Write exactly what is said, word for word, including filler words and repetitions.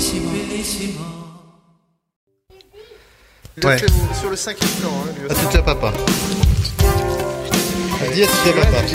Ouais. Sur le cinquième plan, hein, lui À aussi. tout à papa. Dis à tout à papa.